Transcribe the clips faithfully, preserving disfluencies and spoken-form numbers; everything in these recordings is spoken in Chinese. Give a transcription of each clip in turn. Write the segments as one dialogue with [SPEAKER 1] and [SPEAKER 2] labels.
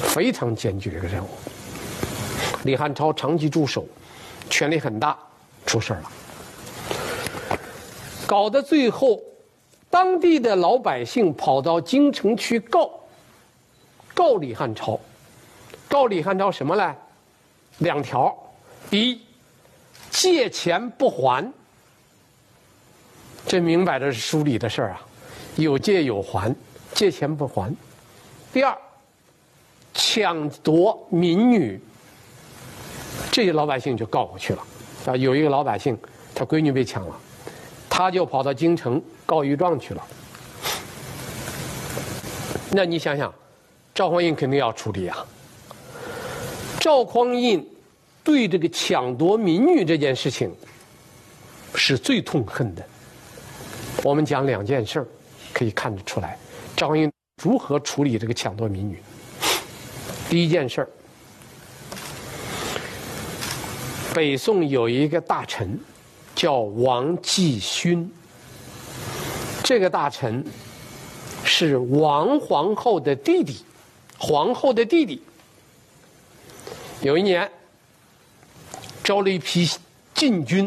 [SPEAKER 1] 非常艰巨的一个任务。李汉超长期驻守，权力很大，出事了，搞得最后，当地的老百姓跑到京城去告，告李汉超，告李汉超什么呢？两条：第一，借钱不还，这明摆着是书里的事儿啊，有借有还，借钱不还；第二，抢夺民女。这些老百姓就告过去了，啊，有一个老百姓，他闺女被抢了，他就跑到京城告御状去了。那你想想，赵匡胤肯定要处理啊。赵匡胤对这个抢夺民女这件事情是最痛恨的。我们讲两件事儿，可以看得出来，赵匡胤如何处理这个抢夺民女。第一件事儿。北宋有一个大臣叫王继勋，这个大臣是王皇后的弟弟，皇后的弟弟。有一年招了一批禁军，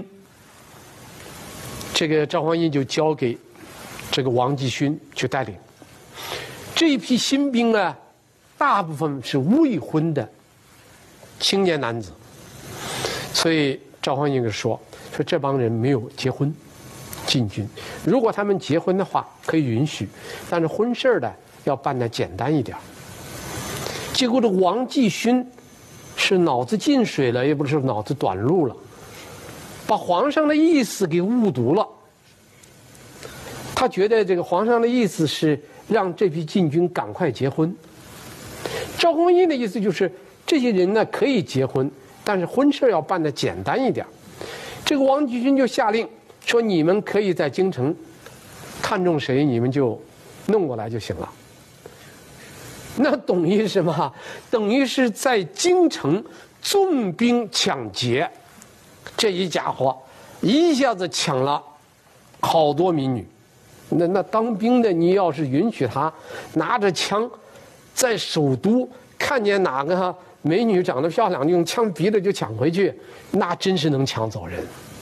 [SPEAKER 1] 这个赵匡胤就交给这个王继勋去带领。这一批新兵呢，大部分是未婚的青年男子。所以赵匡胤就说：“说这帮人没有结婚，禁军，如果他们结婚的话，可以允许，但是婚事呢要办得简单一点。”结果这王继勋是脑子进水了，也不是脑子短路了，把皇上的意思给误读了。他觉得这个皇上的意思是让这批禁军赶快结婚。赵匡胤的意思就是这些人呢可以结婚。但是婚事要办得简单一点，这个王继勋就下令说：“你们可以在京城看中谁，你们就弄过来就行了。”那等于什么？等于是在京城纵兵抢劫，这一家伙一下子抢了好多民女。那那当兵的，你要是允许他拿着枪在首都看见哪个美女长得漂亮，用枪逼着就抢回去，那真是能抢走人。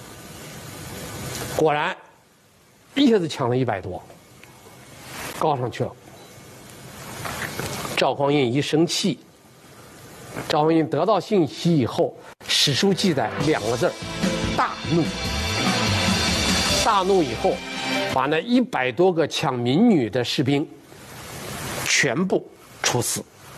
[SPEAKER 1] 果然，一下子抢了一百多，告上去了。赵匡胤一生气，赵匡胤得到信息以后，史书记载两个字：大怒。大怒以后，把那一百多个抢民女的士兵全部处死。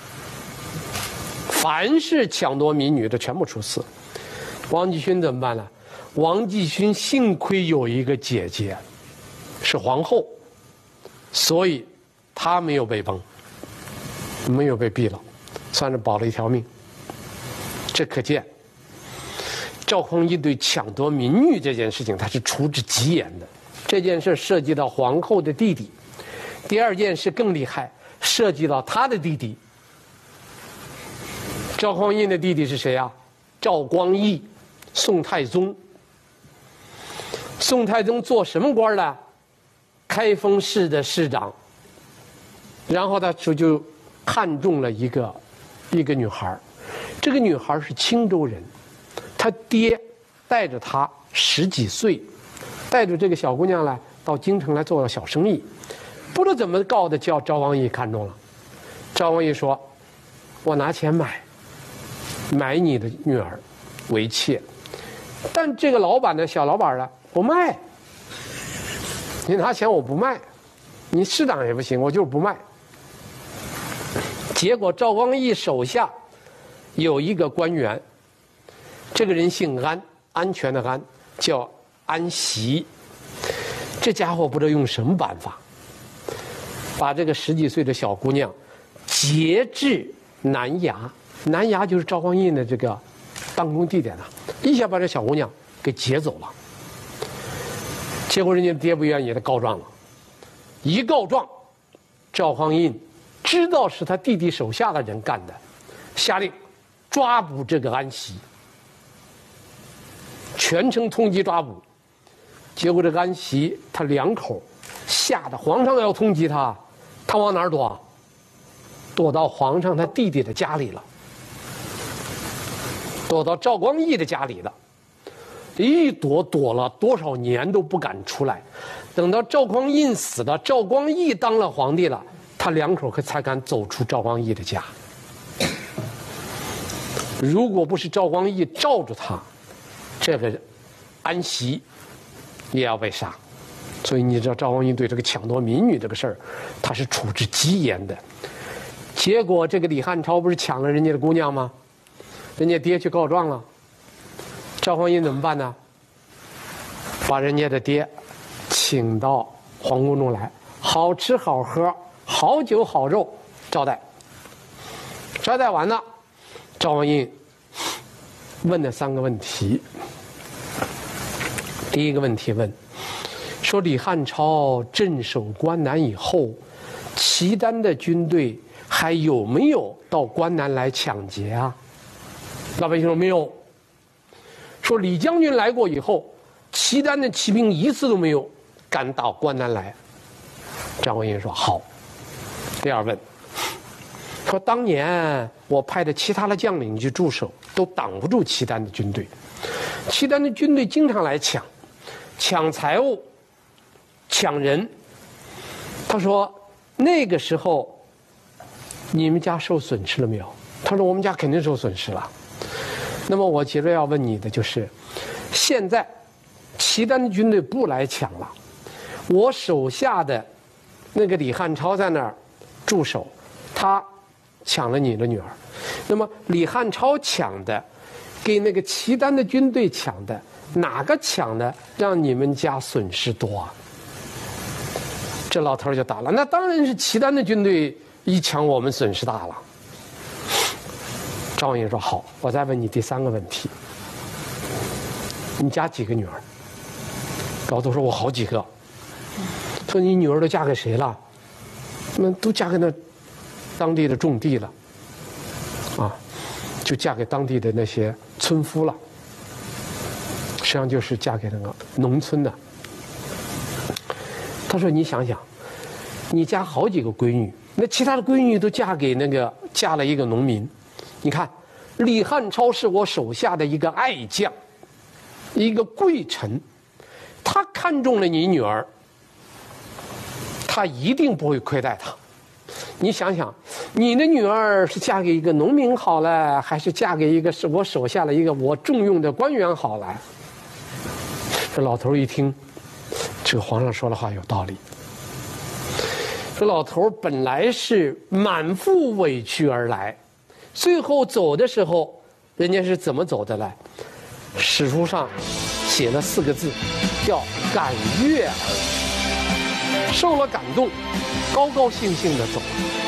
[SPEAKER 1] 凡是抢夺民女的全部处死。王继勋怎么办呢？王继勋幸亏有一个姐姐是皇后，所以他没有被崩，没有被毙了，算是保了一条命。这可见赵匡胤对抢夺民女这件事情他是处置极严的。这件事涉及到皇后的弟弟，第二件事更厉害，涉及到他的弟弟。赵匡胤的弟弟是谁啊？赵光义，宋太宗。宋太宗做什么官呢？开封市的市长。然后他就就看中了一个一个女孩，这个女孩是青州人，他爹带着她十几岁，带着这个小姑娘来到京城来做小生意，不知道怎么告的，叫赵光义看中了。赵光义说：“我拿钱买。”买你的女儿为妾，但这个老板的小老板呢不卖，你拿钱我不卖，你市长也不行，我就是不卖。结果赵光义手下有一个官员，这个人姓安，安全的安，叫安喜。这家伙不知道用什么办法，把这个十几岁的小姑娘劫至南衙。南衙就是赵匡胤的这个办公地点啊，一下把这小姑娘给劫走了。结果人家爹不愿意，他告状了。一告状，赵匡胤知道是他弟弟手下的人干的，下令抓捕这个安喜，全城通缉抓捕。结果这个安喜他两口吓得皇上要通缉他，他往哪儿躲？ 躲到皇上他弟弟的家里了，躲到赵光义的家里了。一躲躲了多少年都不敢出来，等到赵匡胤死了，赵光义当了皇帝了，他两口可才敢走出赵光义的家。如果不是赵光义罩住他，这个安喜也要被杀。所以你知道赵光义对这个抢夺民女这个事儿，他是处置极严的。结果这个李汉超不是抢了人家的姑娘吗？人家爹去告状了。赵匡胤怎么办呢？把人家的爹请到皇宫中来，好吃好喝，好酒好肉招待。招待完了，赵匡胤问了三个问题。第一个问题问说，李汉超镇守关南以后，契丹的军队还有没有到关南来抢劫啊？老百姓说没有。说李将军来过以后，契丹的骑兵一次都没有敢到关南来。张匡胤说好。第二问说，当年我派的其他的将领去驻守，都挡不住契丹的军队。契丹的军队经常来抢，抢财物，抢人。他说那个时候你们家受损失了没有？他说我们家肯定受损失了。那么我接着要问你的就是，现在契丹的军队不来抢了，我手下的那个李汉超在那儿驻守，他抢了你的女儿。那么李汉超抢的，给那个契丹的军队抢的，哪个抢的让你们家损失多啊？这老头就答了，那当然是契丹的军队一抢，我们损失大了。赵匡胤说好，我再问你第三个问题，你家几个女儿？老头说我好几个。说你女儿都嫁给谁了？那都嫁给那当地的种地了，啊，就嫁给当地的那些村夫了，实际上就是嫁给那个农村的。他说你想想，你家好几个闺女，那其他的闺女都嫁给那个嫁了一个农民。你看，李汉超是我手下的一个爱将，一个贵臣，他看中了你女儿，他一定不会亏待她。你想想，你的女儿是嫁给一个农民好了，还是嫁给一个是我手下的一个我重用的官员好了？这老头一听，这个皇上说的话有道理。这老头本来是满腹委屈而来，最后走的时候，人家是怎么走的来？史书上写了四个字，叫感悦而受了感动，高高兴兴的走。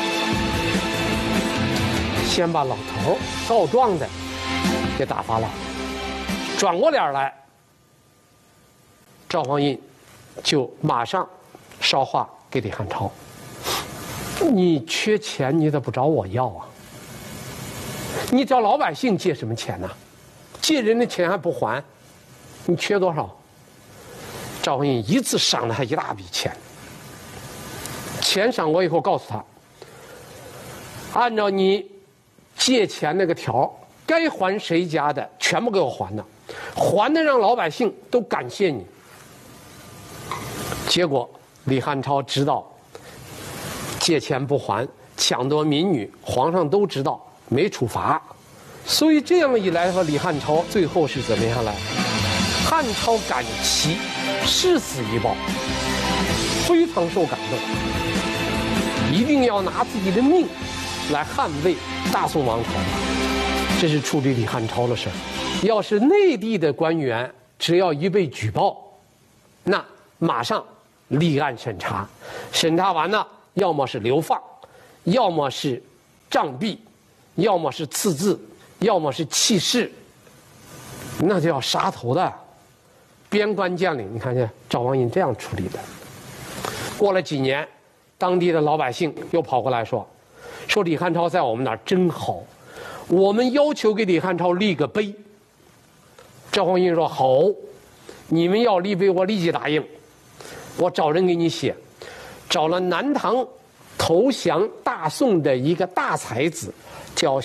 [SPEAKER 1] 先把老头告状的给打发了，转过脸来，赵匡胤就马上捎话给李汉超：你缺钱，你咋不找我要啊？你找老百姓借什么钱呢？借人的钱还不还，你缺多少？赵匡胤一次赏了他一大笔钱，钱赏过以后，告诉他，按照你借钱那个条，该还谁家的全部给我还了，还的让老百姓都感谢你。结果李汉超知道借钱不还，抢夺民女，皇上都知道，没处罚。所以这样一来的话，李汉超最后是怎么样来？汉超感其誓死以报，非常受感动，一定要拿自己的命来捍卫大宋王朝。这是处理李汉超的事儿。要是内地的官员，只要一被举报，那马上立案审查，审查完了，要么是流放，要么是杖毙，要么是赐字，要么是弃市，那就要杀头的。边关将领，你看见赵匡胤这样处理的。过了几年，当地的老百姓又跑过来说，说李汉超在我们那儿真好，我们要求给李汉超立个碑。赵匡胤说好，你们要立碑，我立即答应。我找人给你写，找了南唐投降大宋的一个大才子，叫